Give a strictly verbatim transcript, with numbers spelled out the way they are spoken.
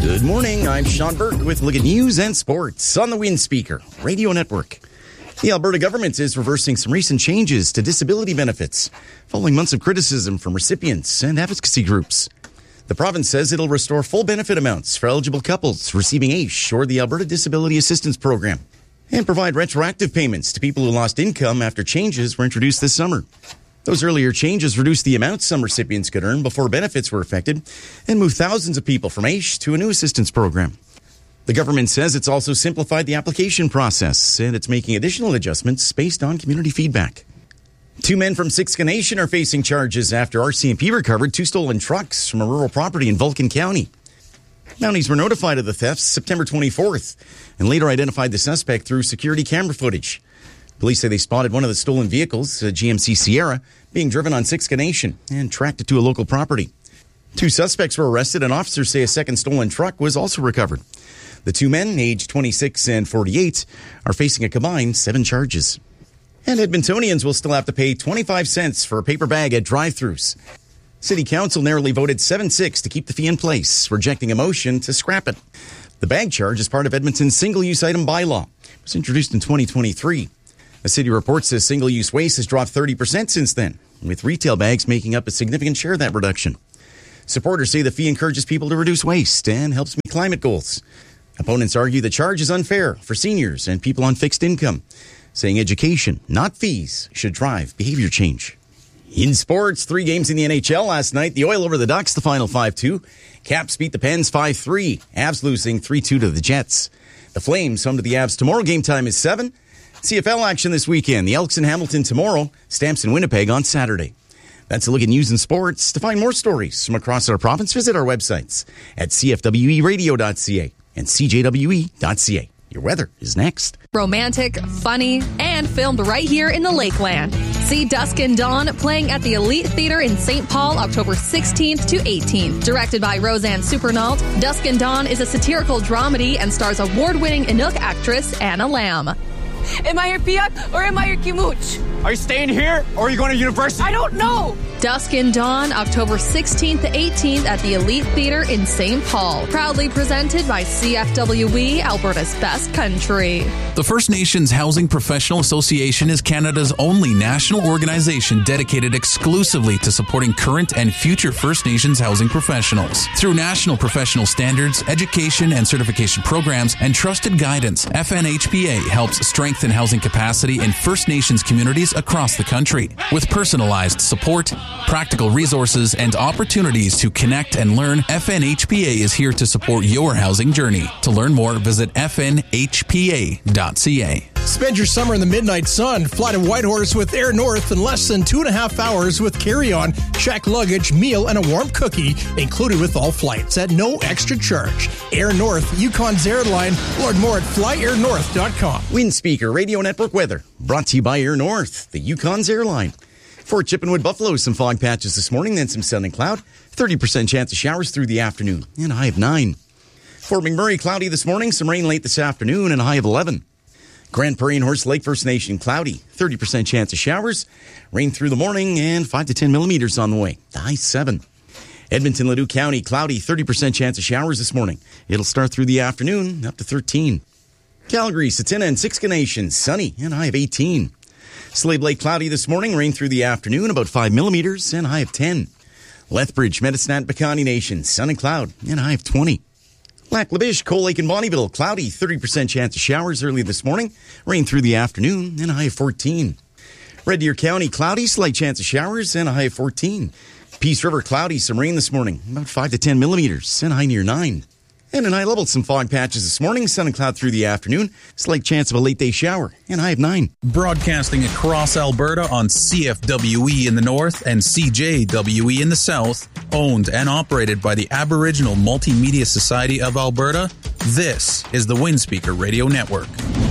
Good morning, I'm Sean Burke with a look at news and sports on the Wind Speaker Radio Network. The Alberta government is reversing some recent changes to disability benefits, following months of criticism from recipients and advocacy groups. The province says it'll restore full benefit amounts for eligible couples receiving A I S H or the Alberta Disability Assistance Program, and provide retroactive payments to people who lost income after changes were introduced this summer. Those earlier changes reduced the amount some recipients could earn before benefits were affected and moved thousands of people from A I S H to a new assistance program. The government says it's also simplified the application process and it's making additional adjustments based on community feedback. Two men from Siksika Nation are facing charges after R C M P recovered two stolen trucks from a rural property in Vulcan County. Mounties were notified of the thefts September twenty-fourth and later identified the suspect through security camera footage. Police say they spotted one of the stolen vehicles, a G M C Sierra, being driven on Siksika Nation and tracked it to a local property. Two suspects were arrested and officers say a second stolen truck was also recovered. The two men, aged twenty-six and forty-eight, are facing a combined seven charges. And Edmontonians will still have to pay twenty-five cents for a paper bag at drive-thrus. City Council narrowly voted seven six to keep the fee in place, rejecting a motion to scrap it. The bag charge is part of Edmonton's single-use item bylaw. It was introduced in twenty twenty-three. A city report says single-use waste has dropped thirty percent since then, with retail bags making up a significant share of that reduction. Supporters say the fee encourages people to reduce waste and helps meet climate goals. Opponents argue the charge is unfair for seniors and people on fixed income, saying education, not fees, should drive behavior change. In sports, three games in the N H L last night. The Oil over the Ducks, the final five two. Caps beat the Pens five three. Avs losing three two to the Jets. The Flames home to the Avs tomorrow. Game time is seven. C F L action this weekend. The Elks in Hamilton tomorrow. Stamps in Winnipeg on Saturday. That's a look at news and sports. To find more stories from across our province, visit our websites at c f w e radio dot c a and c j w e dot c a. Your weather is next. Romantic, funny, and filmed right here in the Lakeland. See Dusk and Dawn playing at the Elite Theatre in Saint Paul October sixteenth to eighteenth. Directed by Roseanne Supernault, Dusk and Dawn is a satirical dramedy and stars award-winning Inuk actress Anna Lamb. Am I your piyak or am I your kimuch? Are you staying here or are you going to university? I don't know. Dusk and Dawn, October sixteenth to eighteenth at the Elite Theatre in Saint Paul. Proudly presented by C F W E, Alberta's best country. The First Nations Housing Professional Association is Canada's only national organization dedicated exclusively to supporting current and future First Nations housing professionals. Through national professional standards, education and certification programs, and trusted guidance, F N H P A helps strengthen housing capacity in First Nations communities across the country. With personalized support, practical resources, and opportunities to connect and learn, F N H P A is here to support your housing journey. To learn more, visit f n h p a dot c a. Spend your summer in the midnight sun. Fly to Whitehorse with Air North in less than two and a half hours with carry-on, check luggage, meal, and a warm cookie included with all flights at no extra charge. Air North, Yukon's airline. Learn more at fly air north dot com. Wind Speaker Radio Network weather brought to you by Air North, the Yukon's airline. For Chippenwood Buffalo, some fog patches this morning, then some sun and cloud. thirty percent chance of showers through the afternoon, and a high of nine. Fort McMurray, cloudy this morning, some rain late this afternoon, and a high of eleven. Grand Prairie and Horse Lake First Nation, cloudy, thirty percent chance of showers. Rain through the morning, and five to ten millimeters on the way, the high seven. Edmonton, Ladue County, cloudy, thirty percent chance of showers this morning. It'll start through the afternoon, up to thirteen. Calgary, Satina, and Siksika Nation, sunny, and a high of eighteen. Slave Lake, cloudy this morning, rain through the afternoon, about five millimeters, and a high of ten. Lethbridge, Medicine, Bacani Nation, sun and cloud, and a high of twenty. Lac La Biche, Coal Lake, and Bonnyville, cloudy, thirty percent chance of showers early this morning, rain through the afternoon, and a high of fourteen. Red Deer County, cloudy, slight chance of showers, and a high of fourteen. Peace River, cloudy, some rain this morning, about five to ten millimeters, and a high near nine. And in high level, some fog patches this morning, sun and cloud through the afternoon, slight chance of a late day shower, and high of nine. Broadcasting across Alberta on C F W E in the north and C J W E in the south, owned and operated by the Aboriginal Multimedia Society of Alberta, this is the Wind Speaker Radio Network.